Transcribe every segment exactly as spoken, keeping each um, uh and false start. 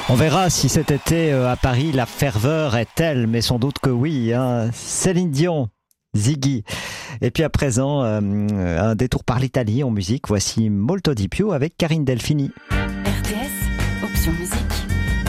On verra si cet été à Paris la ferveur est telle, mais sans doute que oui. Hein. Céline Dion, Ziggy. Et puis à présent, euh, un détour par l'Italie en musique. Voici Molto di più avec Karine Delphini. R T S, option musique.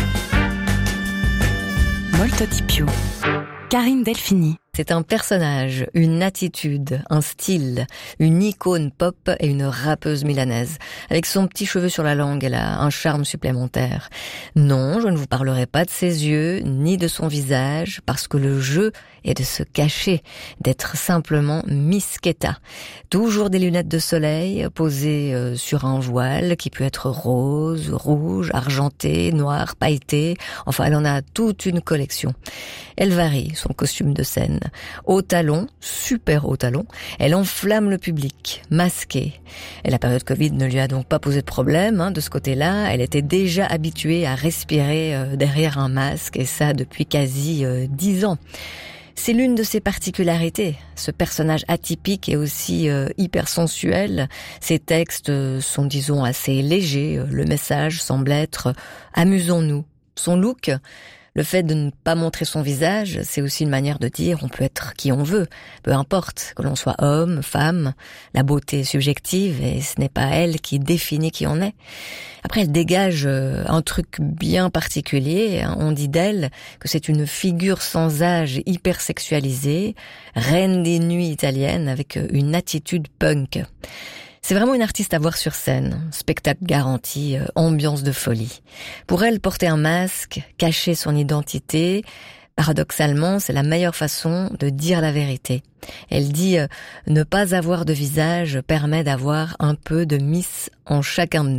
Molto di più. Karine Delphini. C'est un personnage, une attitude, un style, une icône pop et une rappeuse milanaise. Avec son petit cheveu sur la langue, elle a un charme supplémentaire. Non, je ne vous parlerai pas de ses yeux, ni de son visage, parce que le jeu est de se cacher, d'être simplement Miss Keta. Toujours des lunettes de soleil posées euh, sur un voile qui peut être rose, rouge, argenté, noir, pailleté. Enfin, elle en a toute une collection. Elle varie son costume de scène. Haut talon, super haut talon, elle enflamme le public, masquée. Et la période Covid ne lui a donc pas posé de problème, hein, de ce côté-là. Elle était déjà habituée à respirer euh, derrière un masque, et ça depuis quasi euh, dix ans. C'est l'une de ses particularités, ce personnage atypique et aussi euh, hyper sensuel. Ses textes sont, disons, assez légers. Le message semble être euh, « amusons-nous ». Son look, le fait de ne pas montrer son visage, c'est aussi une manière de dire on peut être qui on veut, peu importe que l'on soit homme, femme. La beauté est subjective et ce n'est pas elle qui définit qui on est. Après, elle dégage un truc bien particulier. On dit d'elle que c'est une figure sans âge hyper sexualisée, reine des nuits italiennes avec une attitude punk. C'est vraiment une artiste à voir sur scène, spectacle garanti, euh, ambiance de folie. Pour elle, porter un masque, cacher son identité, paradoxalement, c'est la meilleure façon de dire la vérité. Elle dit euh, « ne pas avoir de visage permet d'avoir un peu de Miss en chacun de nous ».